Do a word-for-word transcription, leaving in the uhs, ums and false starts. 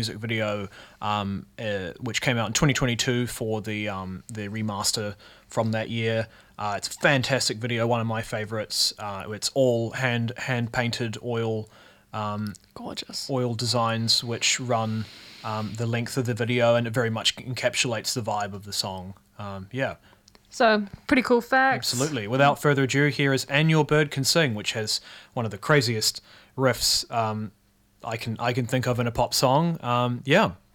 music video, um, uh, which came out in twenty twenty-two for the um, the remaster from that year. Uh, it's a fantastic video, one of my favorites. Uh, it's all hand hand painted oil, um, gorgeous oil designs which run um, the length of the video, and it very much encapsulates the vibe of the song. Um, yeah. So, pretty cool facts. Absolutely. Without further ado, here is And Your Bird Can Sing, which has one of the craziest riffs um, I can I can think of in a pop song. Um, yeah,